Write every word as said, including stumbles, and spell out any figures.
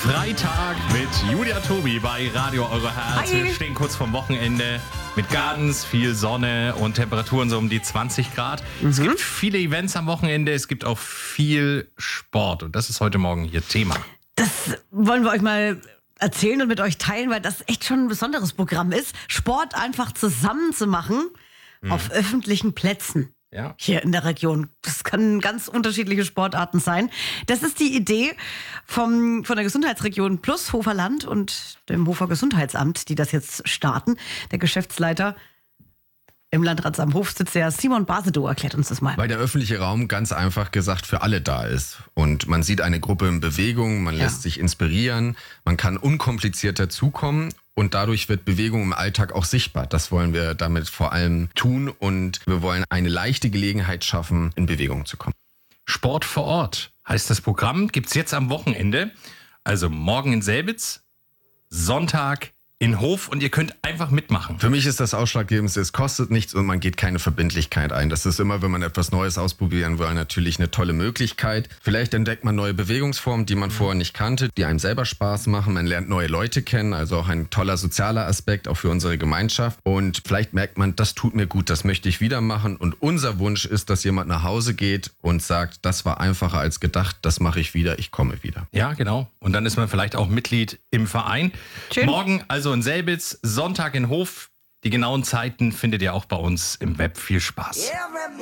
Freitag mit Julia Tobi bei Radio Eure Herz. Hi. Wir stehen kurz vorm Wochenende mit ganz viel Sonne und Temperaturen so um die zwanzig Grad. Mhm. Es gibt viele Events am Wochenende, es gibt auch viel Sport und das ist heute Morgen hier Thema. Das wollen wir euch mal erzählen und mit euch teilen, weil das echt schon ein besonderes Programm ist. Sport einfach zusammen zu machen mhm. auf öffentlichen Plätzen. Ja. Hier in der Region. Das können ganz unterschiedliche Sportarten sein. Das ist die Idee vom, von der Gesundheitsregion Plus Hoferland und dem Hofer Gesundheitsamt, die das jetzt starten. Der Geschäftsleiter im Landratsamt am Hof sitzt, der Simon Basedow, erklärt uns das mal. Weil der öffentliche Raum ganz einfach gesagt für alle da ist. Und man sieht eine Gruppe in Bewegung, man lässt ja. sich inspirieren, man kann unkompliziert dazukommen. Und dadurch wird Bewegung im Alltag auch sichtbar. Das wollen wir damit vor allem tun. Und wir wollen eine leichte Gelegenheit schaffen, in Bewegung zu kommen. Sport vor Ort heißt das Programm. Gibt's jetzt am Wochenende. Also morgen in Selbitz, Sonntag in Hof und ihr könnt einfach mitmachen. Für mich ist das Ausschlaggebendste, es kostet nichts und man geht keine Verbindlichkeit ein. Das ist immer, wenn man etwas Neues ausprobieren will, natürlich eine tolle Möglichkeit. Vielleicht entdeckt man neue Bewegungsformen, die man vorher nicht kannte, die einem selber Spaß machen. Man lernt neue Leute kennen, also auch ein toller sozialer Aspekt, auch für unsere Gemeinschaft. Und vielleicht merkt man, das tut mir gut, das möchte ich wieder machen. Und unser Wunsch ist, dass jemand nach Hause geht und sagt, das war einfacher als gedacht, das mache ich wieder, ich komme wieder. Ja, genau. Und dann ist man vielleicht auch Mitglied im Verein. Schön. Morgen also in Selbitz, Sonntag in Hof. Die genauen Zeiten findet ihr auch bei uns im Web. Viel Spaß.